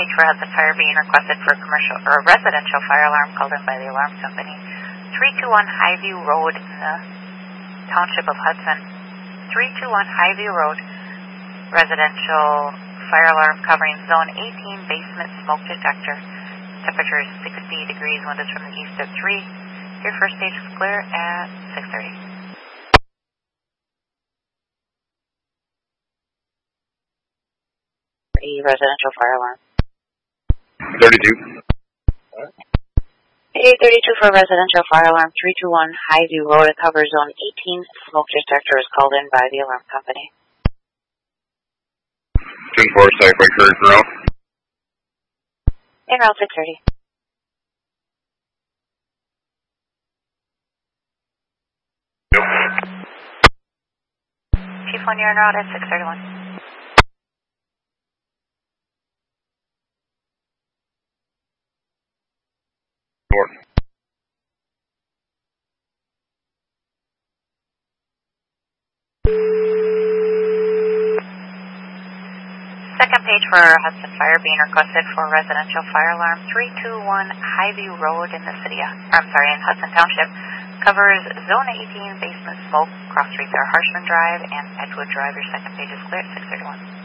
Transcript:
page for Hudson Fire being requested for commercial or residential fire alarm called in by the alarm company. 321 Highview Road in the Township of Hudson. 321 Highview Road, residential fire alarm covering zone 18 basement smoke detector. Temperature is 60 degrees, wind is from the east at 3. Your first stage is clear at 6:30. A residential fire alarm. 32. 832 for residential fire alarm. 321 Highview Road, cover zone 18 smoke detector is called in by the alarm company. 10-4, Sci-Fi Current route. In route 630. Nope. Chief 1, you're en route at 631. Second page for Hudson Fire being requested for residential fire alarm. 321 Highview Road in the in Hudson Township. Covers zone 18 basement smoke. Cross streets are Harshman Drive and Edgewood Drive. Your second page is clear at 631.